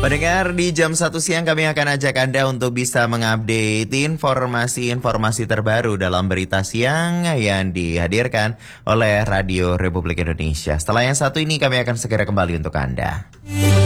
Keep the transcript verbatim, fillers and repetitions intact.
Pendengar, di jam satu siang kami akan ajak Anda untuk bisa mengupdate informasi-informasi terbaru dalam berita siang yang dihadirkan oleh Radio Republik Indonesia. Setelah yang satu ini kami akan segera kembali untuk Anda.